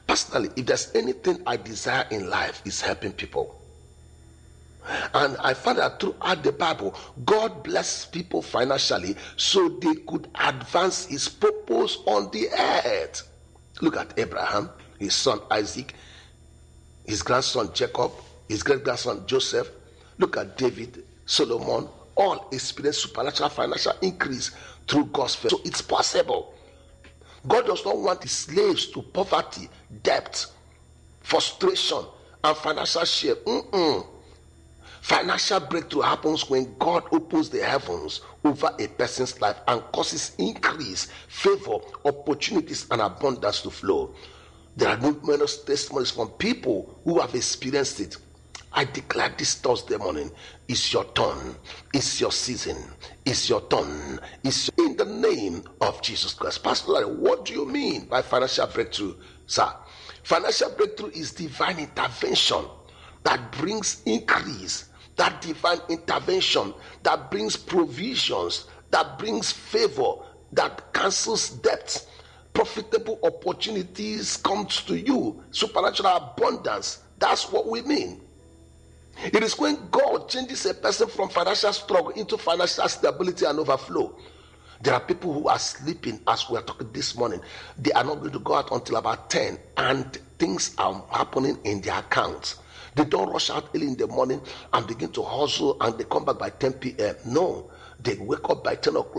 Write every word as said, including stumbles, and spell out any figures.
Personally, if there's anything I desire in life, is helping people. And I found that throughout the Bible, God blessed people financially so they could advance his purpose on the earth. Look at Abraham, his son Isaac, his grandson Jacob, his great-grandson Joseph. Look at David, Solomon, all experienced supernatural financial increase through God's favor. So it's possible. God does not want his slaves to poverty, debt, frustration, and financial shame. Mm-mm. Financial breakthrough happens when God opens the heavens over a person's life and causes increase, favor, opportunities, and abundance to flow. There are numerous testimonies from people who have experienced it. I declare this Thursday morning, it's your turn, it's your season, it's your turn, it's your... in the name of Jesus Christ. Pastor Larry, what do you mean by financial breakthrough, sir? Financial breakthrough is divine intervention that brings increase, that divine intervention that brings provisions, that brings favor, that cancels debts. Profitable opportunities comes to you, supernatural abundance. That's what we mean. It is when God changes a person from financial struggle into financial stability and overflow. There are people who are sleeping as we are talking this morning. They are not going to go out until about ten, and things are happening in their accounts. They don't rush out early in the morning and begin to hustle and they come back by ten p.m. No, they wake up by ten o'clock.